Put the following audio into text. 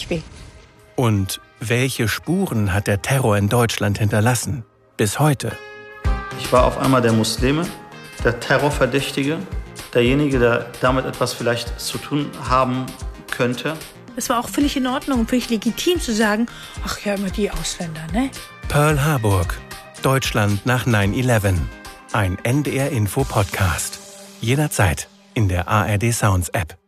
Beispiel. Und welche Spuren hat der Terror in Deutschland hinterlassen? Bis heute. Ich war auf einmal der Muslime, der Terrorverdächtige, derjenige, der damit etwas vielleicht zu tun haben könnte. Es war auch völlig in Ordnung und völlig legitim zu sagen, ach ja, immer die Ausländer, ne? Pearl Harburg. Deutschland nach 9/11. Ein NDR-Info-Podcast. Jederzeit in der ARD Sounds App.